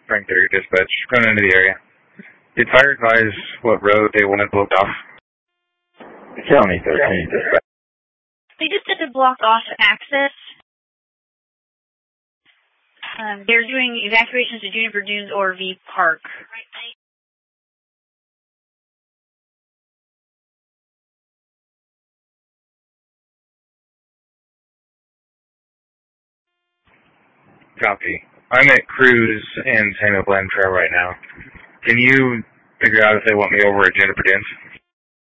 Frank Derry Dispatch, going into the area. Did fire advise what road they wanted blocked off? County 13 Dispatch. They just did to block off access. They're doing evacuations to Juniper Dunes or V Park. Copy. I'm at Cruz and Samuel Glen Trail right now. Can you figure out if they want me over at Juniper Dunes?